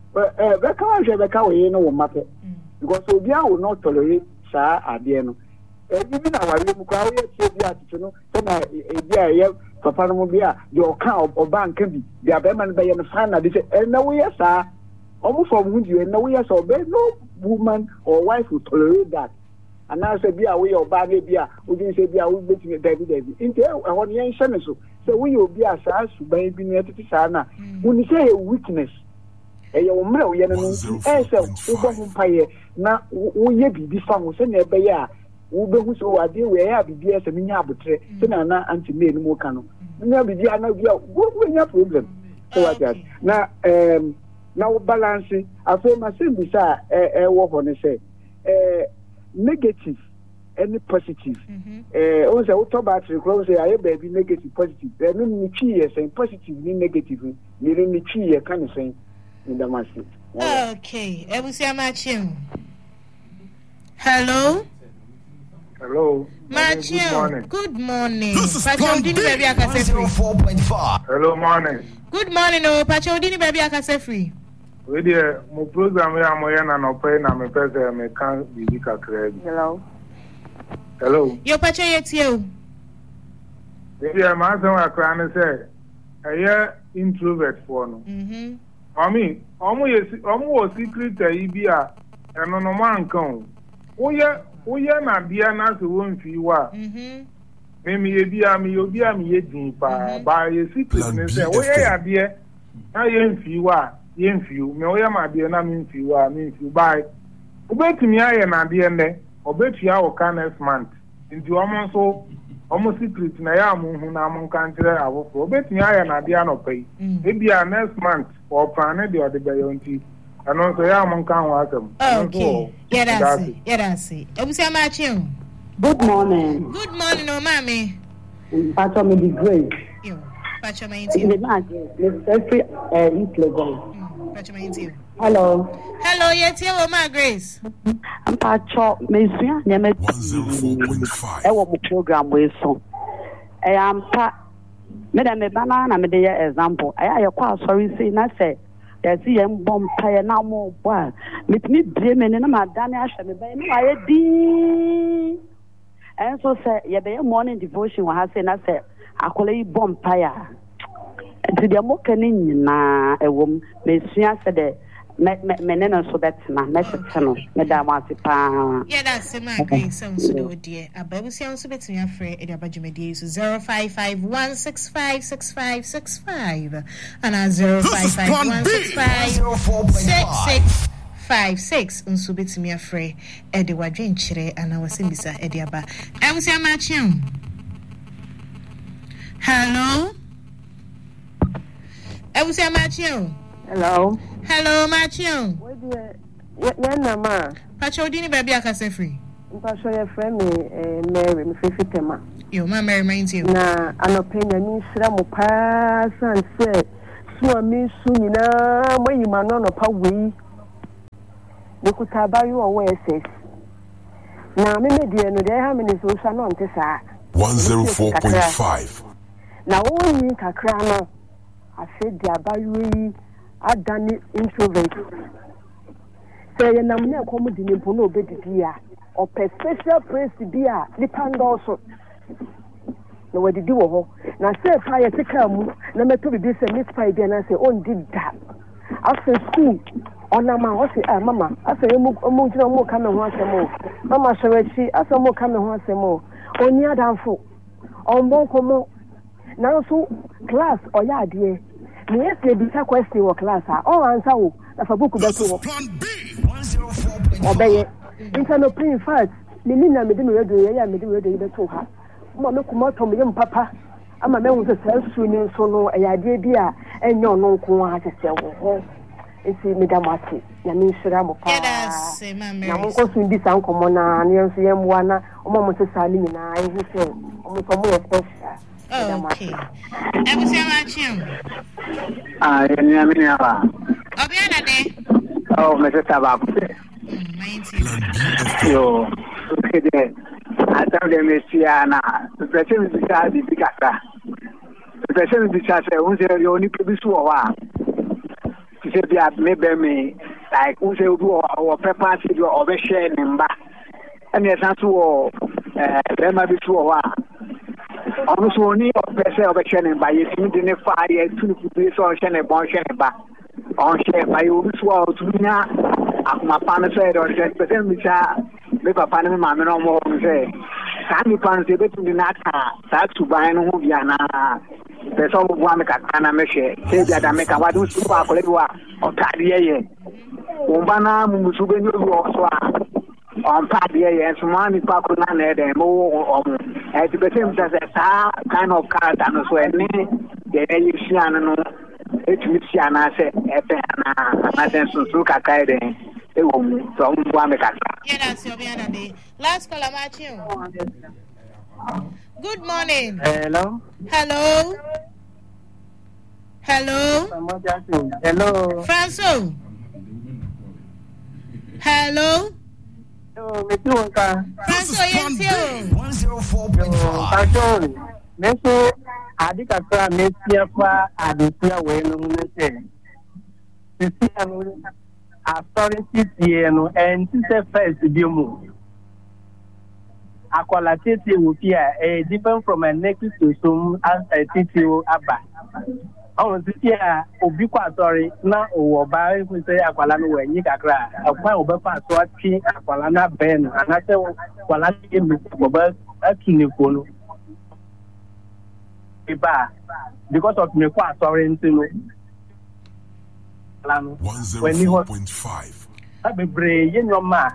eh be ka wa je be ka wo ye no wo mape because obi a wo not tolerate sa ade no e bi na wa re mu kwa wo ye tie bi atete no so na e bi a ye papa no bi a de o kan o bank bi de abema no be ye no final de say e na wo ye sa almost from who you know, yes, or no woman or wife will tolerate that. And now say, be away or bad, be a, we didn't say, be a woman, David, David. Intel, I want young son, so we will be a sass, baby, near to Sana. When you say a weakness, a young man, we are no, eh, so, umpire, now, we be found, send a bear, who so I deal with a B S and Minabutre, Senana, anti me no more canoe. Never be another, what will your problem? So I guess. Now, um, now balancing I feel myself beside eh what on say eh negative any positive eh o say auto battery close say I baby negative positive eh no ni chi say positive ni negative ni ni chi e kan say in the massive. Okay, ebusia machim. Hello. Hello. Machim. Good morning. Pacho Dini baby akase free. four point five. Hello morning. Good morning, oh Pacho Dini baby akase free. We there, my program here, I'm here na pay na me pese me can be kakra. Hello. Hello. Yo Pacho yetie. Baby, I'm asking what I say. I introvert for no. Mhm. Mami, omo yes, omo was secret e bi a eno no man kan. Oye, oye na bia na so won fi wa. Mhm. Me me ye bia me yo bia me ye din pa ba ye secret ne say oye ya bia na ye fi wa. Yen few, me oya ma de na me few a me few buy. Obetimi aye na de ne, obetua o ka next month. Nti omo so omo secret na ya mo hu na mo kan kire awofo. Obetimi aye na de anopai. E bia next month o plan de o de be yonti. Ano so ya mo kan ho asem. Okay. Yeah, that's it. Yeah, that's it. Ebusia ma chim. Good morning. Good morning, no mami. Pacho me be great. Yo, Pacho me into. Miss Every uh East Lagos. Hello. Hello, yes, hello, my Grace. I'm Pacho, Miss Yamet. I want my program with so. I am pa. Madam, a banana, I'm a example. I are quite sorry, say, I said, there's a bomb pie now more. Well, meet me dreaming in my Danish, and I did. And so say, yeah, the morning devotion was saying, I said, I call it bomb pie. To the mokanin na a woman, Messia said, me me me nena so betina me tete no me da mo ase pa yeah that's same agree so so do dear ababusia so betina afre e da badwumedie so zero five five one six five six five six five and zero five five one six five six six five six unso betimi afre e de wadwen kire ana wasembisa e de aba abusia ma chiam hello abusia ma chiam hello hello ma chiam ya na ma pacho dini baby akase free mpacho ya friend me eh Mary me fifitema yo ma Mary mind you na anopenya ni sira mo pa san se so mi su nyina mo yima no no pa we nikuta bayu o S S na me me die no dey ha me so sha no nte sa one oh four point five na woni kakra no afi dia bayu yi adani introvert say na me na komo di nimpo no obedidi a o special praise dia dipando so na wadidi wo ho na say fa ye tika mu na meto bibi say miss fa bia na say on did that after school ona ma o say ah mama after mu mu jina mu ka me ho asemo mama shawachi after mu ka me ho asemo oni adanfo on bon komo na so class oya ade ni ese bi ta question wo class a o answer wo na fa book beto wo obeye intano print fact ni ni na me de me redo ye ya me de redo beto ha mo me kuma to me yim papa ama me hu se su ni so no e ya de bi a enyo no nko ha sese wo ho esi me da mate ya me shira mo pa na mo ko su ndi san komo na ne nso ye mwa na o mo mo se sa ni na e hu se o mo so mo special okay ebusia ma chiam ah ni na me aba obiana de oh me se taba yo kede ata de mesiana pese mi bisa di bikata pese mi bisa se un se yo ni bisu wa se bia me be me like un se du o pepper si do o be share nimba ene san so eh be ma bisu wa onu so ni o pese o be share nimba ye ti de ne fa ye tu ni ku so share ne bon share ba on share ba yo bisu wa tu nya akuma pa na se do se pese mi sa me papa ne ma me no mo se sani pan se betu ni naka sa tu ba no hu bia na pe so bo am ka kana me she se bia da me ka wa du su ba ko le wa o ta de ye o ba na mu su be nyu o so a on pa de ye so ma ni pa ko na na de mo o mo e ti be se mi sa sa kind of car da no so e ni de ye shi an no e tu mi shi ana se e pe na na se su su ka kai de e wo mu so mo bo am ka yeah that's your biana de last call Matthew. Good morning. Hello. Hello. Hello. Hello. Franco. Hello. Hello, me too, ka. Franco, yes, you. one oh four point five. Pastor, me so adika kwa me sia kwa adisia we no me se. Sia no authority tie no and say first bi mu. Akwala tete wo pia eh different from a necklace to some as a tete wo aba. On tete a obi kwa sorry na owo ba we say akwala no we nyi kakra. Akwa oba pa so atwi akwala na ben ana se akwala ke mi oba atuni ko no. Iba because of me kwa sorry ntino. one oh four point five. Abebre ye nyoma.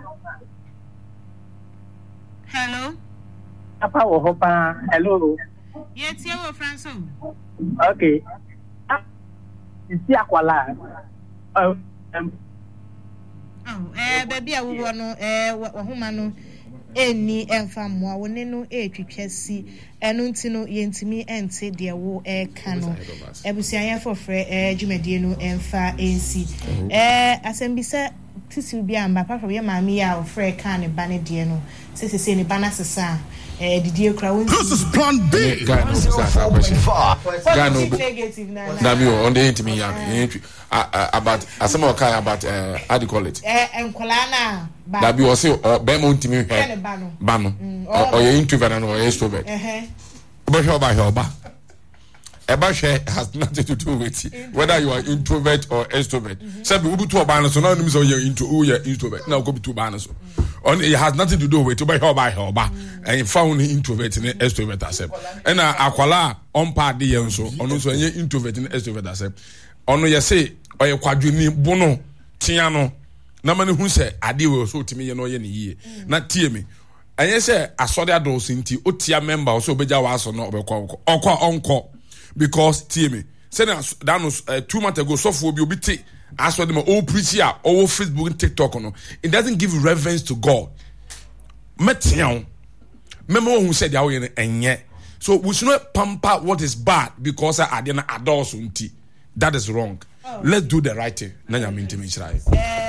Hello. Papa wo hopa. Hello. Yes, you are Franco. Okay. Isi akwala. Oh, um. Oh, eh, baby, I will no, eh, what woman, any enfamwa, when no a twitwesi, and untino yentimi and say dear wo eh cano. Ebusia for free, eh, Jumedino and fa A C. Eh, as em be said. Tisi bi amba papa ye maami ya ofre kan ne bane de no se se se ne bana sesa eh didie kra won this is plan B guy no guy no negative na na me on the intimi ya about asema okai about uh how do you call it eh enkola na ba that be o say be mo intimi he ba no o ye introvert na o ye extrovert eh eh oba he oba he oba Ebashe has nothing to do with it, whether you are introvert or extrovert. Say we put two banners, so now you say you're into who you're introvert. Now go be two banners. On it has nothing to do with to buy her by her bar and found introvert and extrovert accept. And akwala on part the so on also introvert and extrovert accept. On you say or you quadrini bono tiano. Na mani who say adi we so timi ye no ye ni ye. Na tie me. And you say asode adults inti otia member so beja was no obekwa okwa onko. Because tie me say that was uh, two months ago so for obi te as for them all preach here all Facebook and TikTok no it doesn't give reverence to God metian memo who said yawo yen enye so we should not pamper what is bad because I didn't adults unti that is wrong. Oh. Let's do the right thing na nyame ntimi chirai.